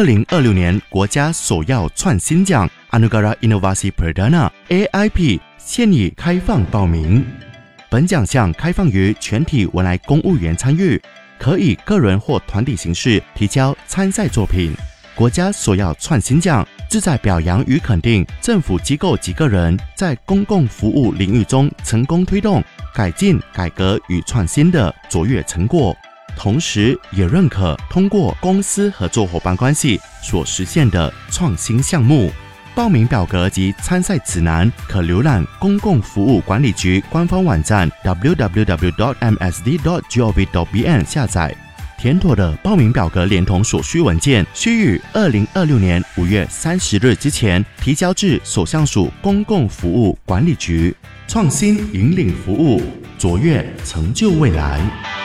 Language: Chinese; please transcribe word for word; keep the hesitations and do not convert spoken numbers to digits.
二零二六年国家首要创新奖 Anugerah Inovasi Perdana A I P 现已开放报名。本奖项开放于全体文莱公务员参与，可以个人或团体形式提交参赛作品。国家首要创新奖旨在表扬与肯定政府机构及个人在公共服务领域中成功推动改进、改革与创新的卓越成果，同时也认可通过公司合作伙伴关系所实现的创新项目。报名表格及参赛指南可浏览公共服务管理局官方网站 double-u double-u double-u dot m s d dot gov dot b n 下载。填妥的报名表格连同所需文件，需于二零二六年五月三十日之前提交至首相署公共服务管理局。创新引领服务，卓越成就未来。